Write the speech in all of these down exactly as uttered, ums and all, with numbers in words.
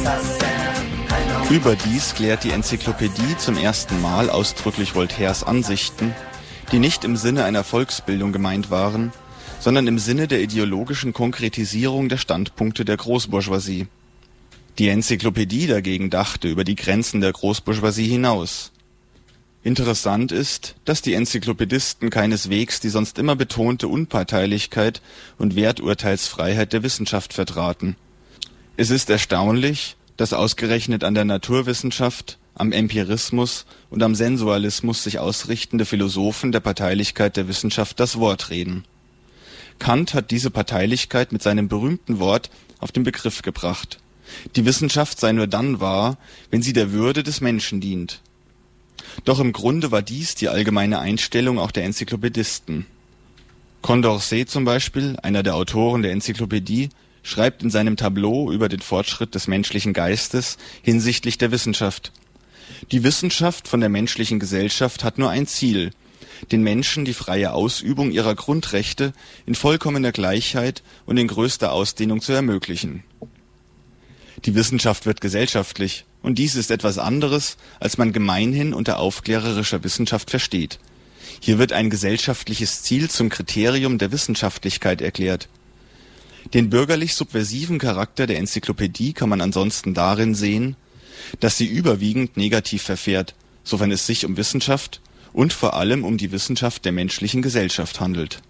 Überdies klärt die Enzyklopädie zum ersten Mal ausdrücklich Voltaires Ansichten, die nicht im Sinne einer Volksbildung gemeint waren, sondern im Sinne der ideologischen Konkretisierung der Standpunkte der Großbourgeoisie. Die Enzyklopädie dagegen dachte über die Grenzen der Großbourgeoisie hinaus. Interessant ist, dass die Enzyklopädisten keineswegs die sonst immer betonte Unparteilichkeit und Werturteilsfreiheit der Wissenschaft vertraten. Es ist erstaunlich, dass ausgerechnet an der Naturwissenschaft, am Empirismus und am Sensualismus sich ausrichtende Philosophen der Parteilichkeit der Wissenschaft das Wort reden. Kant hat diese Parteilichkeit mit seinem berühmten Wort auf den Begriff gebracht. Die Wissenschaft sei nur dann wahr, wenn sie der Würde des Menschen dient. Doch im Grunde war dies die allgemeine Einstellung auch der Enzyklopädisten. Condorcet zum Beispiel, einer der Autoren der Enzyklopädie, schreibt in seinem Tableau über den Fortschritt des menschlichen Geistes hinsichtlich der Wissenschaft: Die Wissenschaft von der menschlichen Gesellschaft hat nur ein Ziel, den Menschen die freie Ausübung ihrer Grundrechte in vollkommener Gleichheit und in größter Ausdehnung zu ermöglichen. Die Wissenschaft wird gesellschaftlich, und dies ist etwas anderes, als man gemeinhin unter aufklärerischer Wissenschaft versteht. Hier wird ein gesellschaftliches Ziel zum Kriterium der Wissenschaftlichkeit erklärt. Den bürgerlich-subversiven Charakter der Enzyklopädie kann man ansonsten darin sehen, dass sie überwiegend negativ verfährt, sofern es sich um Wissenschaft und vor allem um die Wissenschaft der menschlichen Gesellschaft handelt.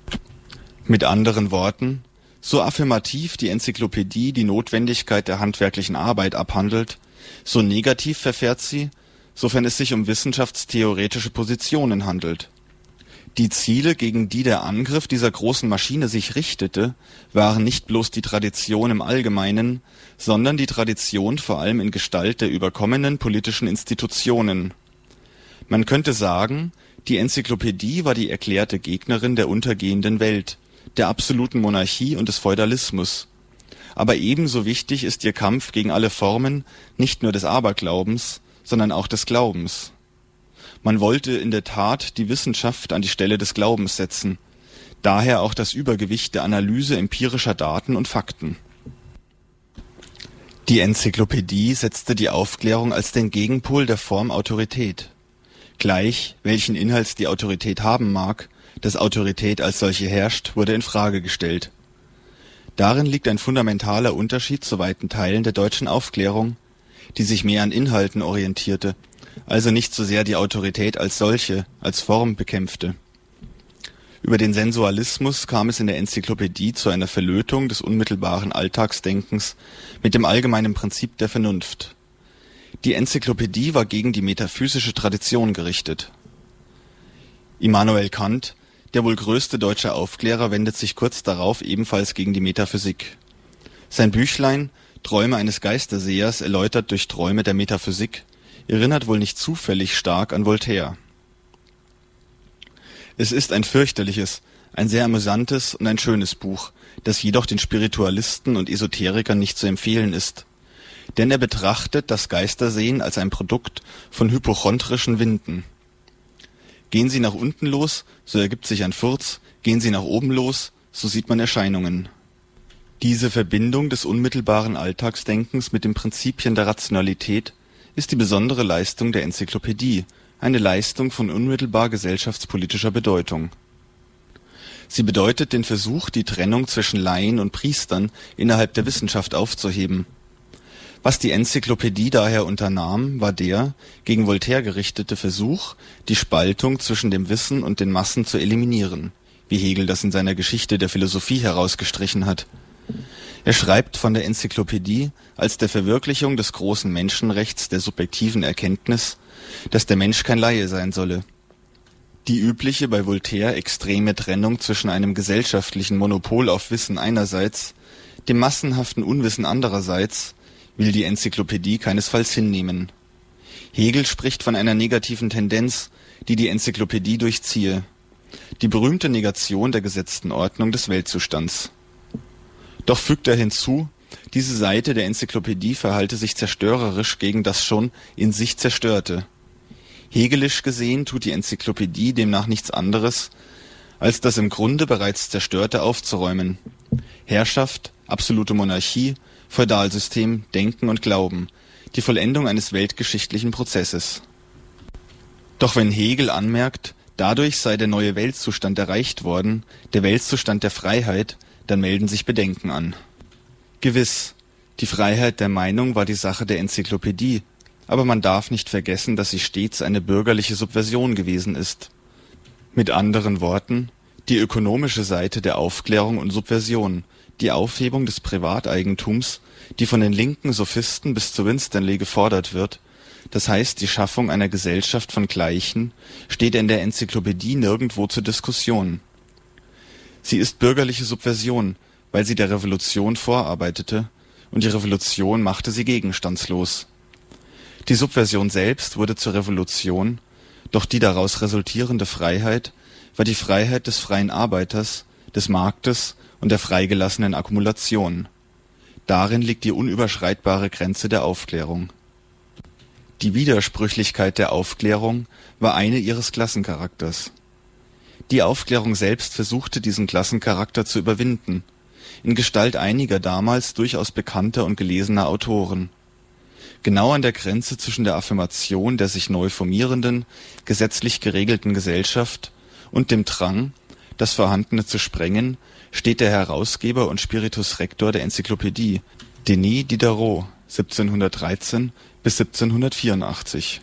Mit anderen Worten, so affirmativ die Enzyklopädie die Notwendigkeit der handwerklichen Arbeit abhandelt, so negativ verfährt sie, sofern es sich um wissenschaftstheoretische Positionen handelt. Die Ziele, gegen die der Angriff dieser großen Maschine sich richtete, waren nicht bloß die Tradition im Allgemeinen, sondern die Tradition vor allem in Gestalt der überkommenen politischen Institutionen. Man könnte sagen, die Enzyklopädie war die erklärte Gegnerin der untergehenden Welt, der absoluten Monarchie und des Feudalismus. Aber ebenso wichtig ist ihr Kampf gegen alle Formen nicht nur des Aberglaubens, sondern auch des Glaubens. Man wollte in der Tat die Wissenschaft an die Stelle des Glaubens setzen, daher auch das Übergewicht der Analyse empirischer Daten und Fakten. Die Enzyklopädie setzte die Aufklärung als den Gegenpol der Form Autorität. Gleich, welchen Inhalts die Autorität haben mag, dass Autorität als solche herrscht, wurde in Frage gestellt. Darin liegt ein fundamentaler Unterschied zu weiten Teilen der deutschen Aufklärung, die sich mehr an Inhalten orientierte, also nicht so sehr die Autorität als solche, als Form bekämpfte. Über den Sensualismus kam es in der Enzyklopädie zu einer Verlötung des unmittelbaren Alltagsdenkens mit dem allgemeinen Prinzip der Vernunft. Die Enzyklopädie war gegen die metaphysische Tradition gerichtet. Immanuel Kant, der wohl größte deutsche Aufklärer, wendet sich kurz darauf ebenfalls gegen die Metaphysik. Sein Büchlein Träume eines Geistersehers, erläutert durch Träume der Metaphysik, erinnert wohl nicht zufällig stark an Voltaire. Es ist ein fürchterliches, ein sehr amüsantes und ein schönes Buch, das jedoch den Spiritualisten und Esoterikern nicht zu empfehlen ist. Denn er betrachtet das Geistersehen als ein Produkt von hypochondrischen Winden. Gehen Sie nach unten los, so ergibt sich ein Furz, gehen Sie nach oben los, so sieht man Erscheinungen. Diese Verbindung des unmittelbaren Alltagsdenkens mit den Prinzipien der Rationalität ist die besondere Leistung der Enzyklopädie, eine Leistung von unmittelbar gesellschaftspolitischer Bedeutung. Sie bedeutet den Versuch, die Trennung zwischen Laien und Priestern innerhalb der Wissenschaft aufzuheben. Was die Enzyklopädie daher unternahm, war der, gegen Voltaire gerichtete Versuch, die Spaltung zwischen dem Wissen und den Massen zu eliminieren, wie Hegel das in seiner Geschichte der Philosophie herausgestrichen hat. Er schreibt von der Enzyklopädie als der Verwirklichung des großen Menschenrechts der subjektiven Erkenntnis, dass der Mensch kein Laie sein solle. Die übliche bei Voltaire extreme Trennung zwischen einem gesellschaftlichen Monopol auf Wissen einerseits, dem massenhaften Unwissen andererseits, will die Enzyklopädie keinesfalls hinnehmen. Hegel spricht von einer negativen Tendenz, die die Enzyklopädie durchziehe. Die berühmte Negation der gesetzten Ordnung des Weltzustands. Doch fügt er hinzu, diese Seite der Enzyklopädie verhalte sich zerstörerisch gegen das schon in sich Zerstörte. Hegelisch gesehen tut die Enzyklopädie demnach nichts anderes, als das im Grunde bereits Zerstörte aufzuräumen. Herrschaft, absolute Monarchie, Feudalsystem, Denken und Glauben, die Vollendung eines weltgeschichtlichen Prozesses. Doch wenn Hegel anmerkt, dadurch sei der neue Weltzustand erreicht worden, der Weltzustand der Freiheit, dann melden sich Bedenken an. Gewiss, die Freiheit der Meinung war die Sache der Enzyklopädie, aber man darf nicht vergessen, dass sie stets eine bürgerliche Subversion gewesen ist. Mit anderen Worten, die ökonomische Seite der Aufklärung und Subversion, die Aufhebung des Privateigentums, die von den linken Sophisten bis zu Winstanley gefordert wird, das heißt die Schaffung einer Gesellschaft von Gleichen, steht in der Enzyklopädie nirgendwo zur Diskussion. Sie ist bürgerliche Subversion, weil sie der Revolution vorarbeitete, und die Revolution machte sie gegenstandslos. Die Subversion selbst wurde zur Revolution, doch die daraus resultierende Freiheit war die Freiheit des freien Arbeiters, des Marktes und der freigelassenen Akkumulation. Darin liegt die unüberschreitbare Grenze der Aufklärung. Die Widersprüchlichkeit der Aufklärung war eine ihres Klassencharakters. Die Aufklärung selbst versuchte diesen Klassencharakter zu überwinden, in Gestalt einiger damals durchaus bekannter und gelesener Autoren. Genau an der Grenze zwischen der Affirmation der sich neu formierenden, gesetzlich geregelten Gesellschaft und dem Drang, das Vorhandene zu sprengen, steht der Herausgeber und Spiritus Rector der Enzyklopädie, Denis Diderot, siebzehnhundertdreizehn bis siebzehnhundertvierundachtzig.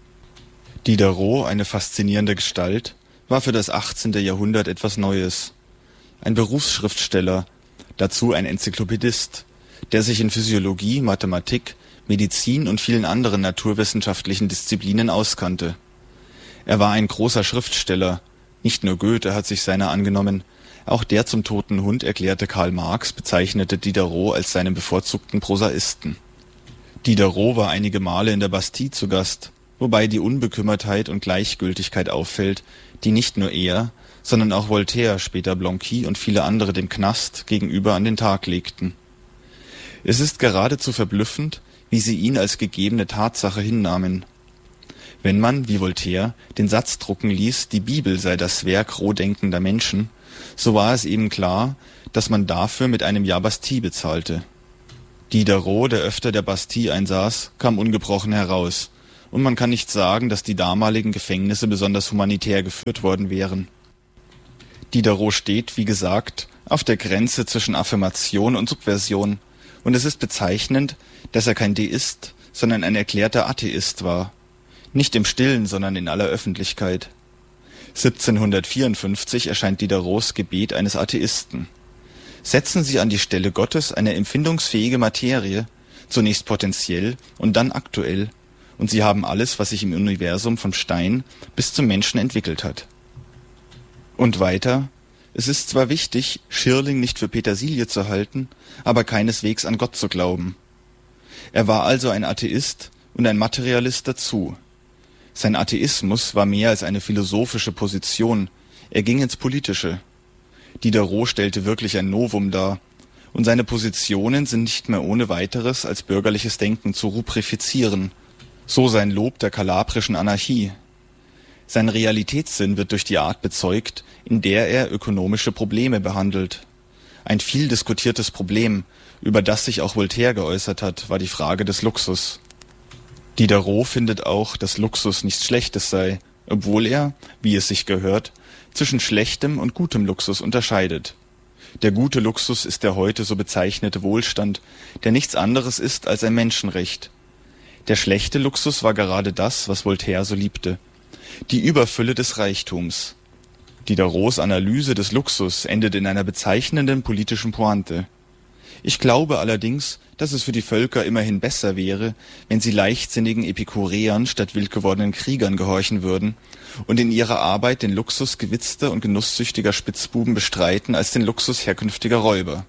Diderot, eine faszinierende Gestalt, war für das achtzehnte Jahrhundert etwas Neues. Ein Berufsschriftsteller, dazu ein Enzyklopädist, der sich in Physiologie, Mathematik, Medizin und vielen anderen naturwissenschaftlichen Disziplinen auskannte. Er war ein großer Schriftsteller, nicht nur Goethe hat sich seiner angenommen, auch der zum toten Hund erklärte Karl Marx bezeichnete Diderot als seinen bevorzugten Prosaisten. Diderot war einige Male in der Bastille zu Gast, wobei die Unbekümmertheit und Gleichgültigkeit auffällt, die nicht nur er, sondern auch Voltaire, später Blanqui und viele andere dem Knast gegenüber an den Tag legten. Es ist geradezu verblüffend, wie sie ihn als gegebene Tatsache hinnahmen. Wenn man, wie Voltaire, den Satz drucken ließ, die Bibel sei das Werk roh denkender Menschen, so war es eben klar, dass man dafür mit einem Jahr Bastille bezahlte. Diderot, der öfter der Bastille einsaß, kam ungebrochen heraus, und man kann nicht sagen, dass die damaligen Gefängnisse besonders humanitär geführt worden wären. Diderot steht, wie gesagt, auf der Grenze zwischen Affirmation und Subversion, und es ist bezeichnend, dass er kein Deist, sondern ein erklärter Atheist war. Nicht im Stillen, sondern in aller Öffentlichkeit. siebzehnhundertvierundfünfzig erscheint Diderots Gebet eines Atheisten. Setzen Sie an die Stelle Gottes eine empfindungsfähige Materie, zunächst potentiell und dann aktuell, und Sie haben alles, was sich im Universum vom Stein bis zum Menschen entwickelt hat. Und weiter, es ist zwar wichtig, Schirling nicht für Petersilie zu halten, aber keineswegs an Gott zu glauben. Er war also ein Atheist und ein Materialist dazu. Sein Atheismus war mehr als eine philosophische Position, er ging ins Politische. Diderot stellte wirklich ein Novum dar, und seine Positionen sind nicht mehr ohne weiteres als bürgerliches Denken zu rubrifizieren, so sein Lob der kalabrischen Anarchie. Sein Realitätssinn wird durch die Art bezeugt, in der er ökonomische Probleme behandelt. Ein viel diskutiertes Problem, über das sich auch Voltaire geäußert hat, war die Frage des Luxus. Diderot findet auch, dass Luxus nichts Schlechtes sei, obwohl er, wie es sich gehört, zwischen schlechtem und gutem Luxus unterscheidet. Der gute Luxus ist der heute so bezeichnete Wohlstand, der nichts anderes ist als ein Menschenrecht. Der schlechte Luxus war gerade das, was Voltaire so liebte: die Überfülle des Reichtums. Diderots Analyse des Luxus endet in einer bezeichnenden politischen Pointe. Ich glaube allerdings, dass es für die Völker immerhin besser wäre, wenn sie leichtsinnigen Epikureern statt wildgewordenen Kriegern gehorchen würden und in ihrer Arbeit den Luxus gewitzter und genusssüchtiger Spitzbuben bestreiten als den Luxus herkünftiger Räuber.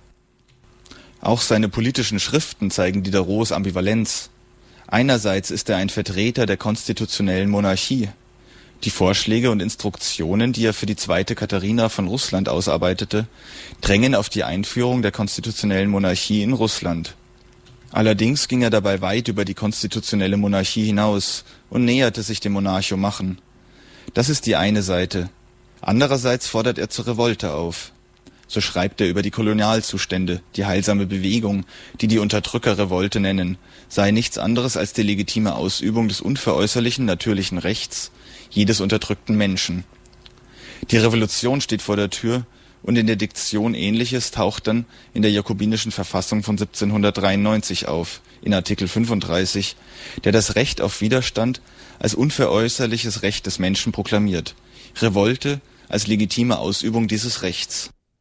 Auch seine politischen Schriften zeigen Diderots Ambivalenz. Einerseits ist er ein Vertreter der konstitutionellen Monarchie. Die Vorschläge und Instruktionen, die er für die zweite Katharina von Russland ausarbeitete, drängen auf die Einführung der konstitutionellen Monarchie in Russland. Allerdings ging er dabei weit über die konstitutionelle Monarchie hinaus und näherte sich dem Monarchomachen. Das ist die eine Seite. Andererseits fordert er zur Revolte auf. So schreibt er über die Kolonialzustände, die heilsame Bewegung, die die Unterdrückerrevolte nennen, sei nichts anderes als die legitime Ausübung des unveräußerlichen natürlichen Rechts jedes unterdrückten Menschen. Die Revolution steht vor der Tür, und in der Diktion Ähnliches taucht dann in der jakobinischen Verfassung von siebzehnhundertdreiundneunzig auf, in Artikel fünfunddreißig, der das Recht auf Widerstand als unveräußerliches Recht des Menschen proklamiert, Revolte als legitime Ausübung dieses Rechts.